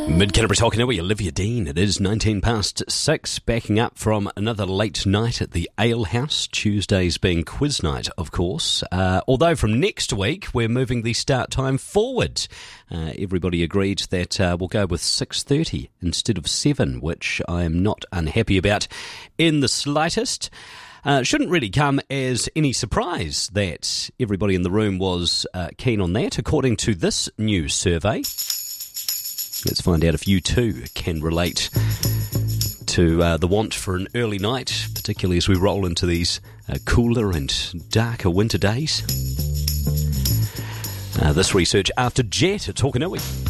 Mid-Canterbury Talkanui, Olivia Dean. It is 19 past 6, backing up from another late night at the Ale House. Tuesdays being quiz night, of course. Although from next week, we're moving the start time forward. Everybody agreed that we'll go with 6:30 instead of 7, which I am not unhappy about in the slightest. Shouldn't really come as any surprise that everybody in the room was keen on that, according to this new survey. Let's find out if you too can relate to the want for an early night, particularly as we roll into these cooler and darker winter days. This research after Jet at Talkanui.